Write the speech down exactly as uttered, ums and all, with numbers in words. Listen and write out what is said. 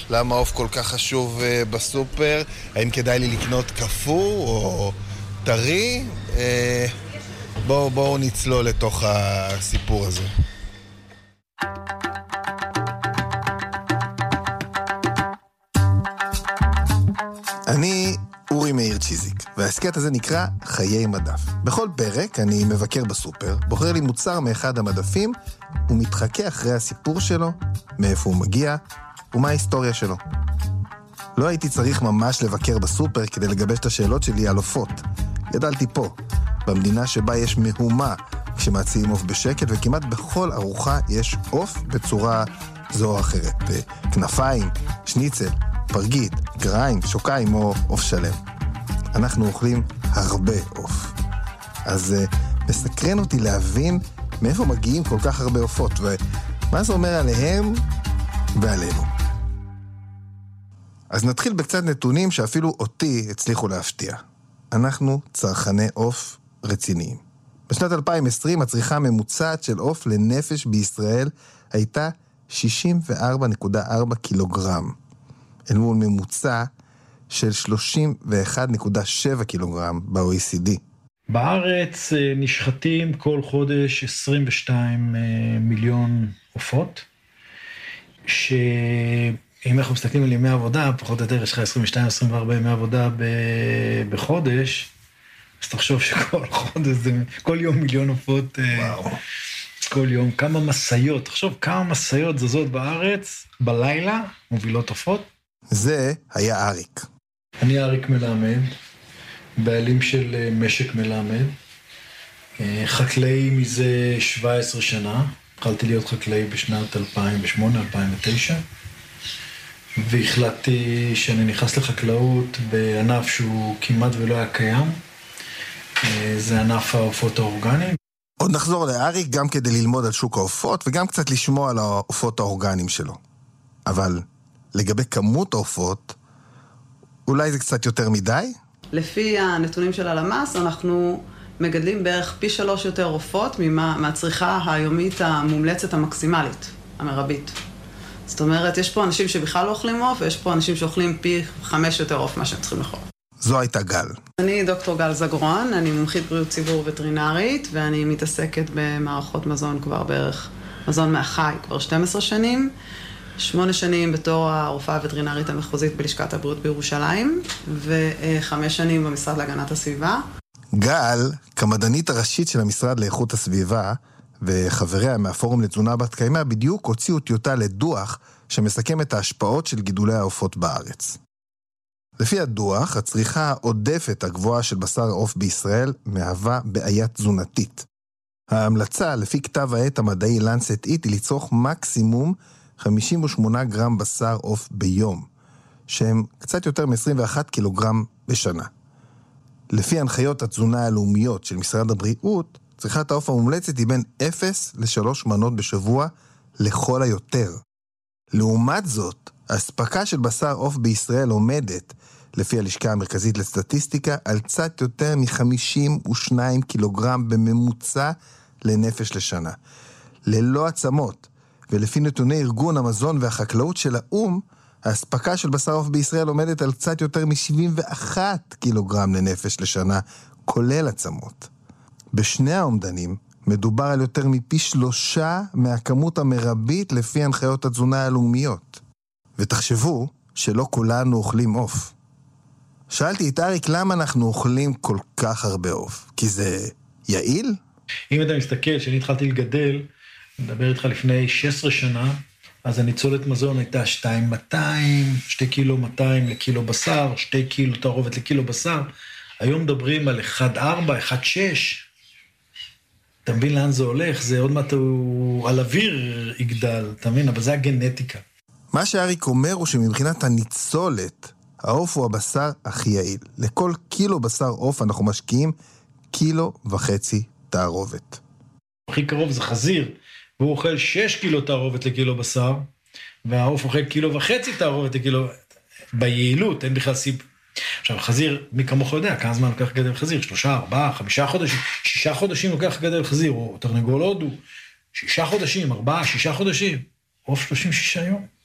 למה עוף כל כך חשוב uh, בסופר, האם כדאי לי לקנות קפוא או טרי, uh, בואו בוא נצלול לתוך הסיפור הזה. אני אורי מאיר צ'יזיק, והעסקת הזה נקרא חיי מדף. בכל פרק אני מבקר בסופר, בוחר לי מוצר מאחד המדפים, ומתחכה אחרי הסיפור שלו, מאיפה הוא מגיע, ומה ההיסטוריה שלו. לא הייתי צריך ממש לבקר בסופר כדי לגבש את השאלות שלי על עופות. גדלתי פה, במדינה שבה יש מהומה כשמציעים עוף בשקט, וכמעט בכל ארוחה יש עוף בצורה זו או אחרת. כנפיים, שניצל, פרגית, גריים, שוקיים או עוף שלם. אנחנו אוכלים הרבה עוף. אז uh, מסקרן אותי להבין מאיפה מגיעים כל כך הרבה עופות, ומה זה אומר עליהם ועלינו. אז נתחיל בקצת נתונים שאפילו אותי הצליחו להפתיע. אנחנו צרכני עוף רציניים. בשנת אלפיים ועשרים הצריכה הממוצעת של עוף לנפש בישראל הייתה שישים וארבע נקודה ארבע קילוגרם. אל מול ממוצע של שלושים ואחת נקודה שבע קילוגרם ב-או אי סי די. בארץ נשחטים כל חודש עשרים ושניים מיליון עופות, שאם אנחנו מסתכלים על ימי עבודה, פחות או יותר יש לך עשרים ושתיים עשרים וארבע ימי עבודה בחודש, אז תחשוב שכל חודש, כל יום מיליון עופות, וואו. כל יום, כמה מסעיות, תחשוב כמה מסעיות זזות בארץ, בלילה, מובילות עופות. זה היה אריק. אני אריק מלמד, בעלים של משק מלמד, חקלאי מזה שבע עשרה שנה, התחלתי להיות חקלאי בשנת אלפיים ושמונה אלפיים ותשע, והחלטתי שאני נכנס לחקלאות בענף שהוא כמעט ולא היה קיים, זה ענף העופות האורגניים. עוד נחזור לאריק גם כדי ללמוד על שוק העופות וגם קצת לשמוע על העופות האורגניים שלו. אבל לגבי כמות העופות, אולי זה קצת יותר מדי? לפי הנתונים של הלמ"ס, אנחנו מגדלים בערך פי שלוש יותר עופות ממה, מהצריכה היומית המומלצת המקסימלית, המרבית. זאת אומרת, יש פה אנשים שבכלל לא אוכלים עוף, ויש פה אנשים שאוכלים פי חמש יותר עוף מה שהם צריכים לאכול. זו הייתה גל. אני דוקטור גל זגרון, אני מומחית בריאות ציבור וטרינרית, ואני מתעסקת במערכות מזון כבר בערך, מזון מהחי כבר שתים עשרה שנים, שמונה שנים בתור הרופאה הווטרינרית המחוזית בלשכת הבריאות בירושלים, וחמש שנים במשרד להגנת הסביבה. גל, כמדענית הראשית של המשרד לאיכות הסביבה, וחבריה מהפורום לתזונה בת קיימא, בדיוק הוציאו טיוטה לדוח שמסכם את ההשפעות של גידולי העופות בארץ. לפי הדוח, הצריכה העודפת הגבוהה של בשר עוף בישראל מהווה בעיה תזונתית. ההמלצה, לפי כתב העת המדעי לנסט איט, היא לצרוך מקסימום חמישים ושמונה גרם בשר עוף ביום, שהם קצת יותר מ-עשרים ואחד קילוגרם בשנה. לפי הנחיות התזונה הלאומיות של משרד הבריאות, צריכת העוף המומלצת היא בין אפס לשלוש מנות בשבוע לכל היותר. לעומת זאת, ההספקה של בשר עוף בישראל עומדת, לפי הלשכה המרכזית לסטטיסטיקה, על קצת יותר מ-חמישים ושניים קילוגרם בממוצע לנפש לשנה. ללא עצמות, ולפי נתוני ארגון המזון והחקלאות של האום, ההספקה של בשר עוף בישראל עומדת על קצת יותר מ-שבעים ואחד קילוגרם לנפש לשנה, כולל עצמות. בשני האומדנים מדובר על יותר מפי שלושה מהכמות המרבית לפי הנחיות התזונה הלאומיות. ותחשבו שלא כולנו אוכלים עוף. שאלתי את אריק למה אנחנו אוכלים כל כך הרבה עוף. כי זה יעיל? אם אתה מסתכל, שאני התחלתי לגדל, מדבר איתך לפני שש עשרה שנה, אז הניצולת מזון הייתה שתיים מאתיים, שתי קילו מאתיים לקילו בשר, שתי קילו תערובת לקילו בשר. היום מדברים על אחד ארבע, אחד שש. אתה מבין לאן זה הולך? זה עוד מעט הוא על אוויר יגדל, אתה מבין? אבל זה הגנטיקה. מה שאריק אומר הוא שמבחינת הניצולת, העוף הוא הבשר הכי יעיל. לכל קילו בשר עוף אנחנו משקיעים קילו וחצי תערובת. הכי קרוב זה חזיר, והוא אוכל שש קילו תערובת לקילו בשר, והעוף אוכל קילו וחצי תערובת לקילו, ביעילות, אין בכלל סיב. עכשיו, חזיר, מי כמוך יודע, כמה זמן לוקח גדל חזיר? שלושה, ארבעה, חמישה חודשים, שישה חודשים לוקח גדל חזיר, או תרנגול הודו, שישה חודשים, ארבעה, שישה חודשים, עוף שלושים ושישה יום.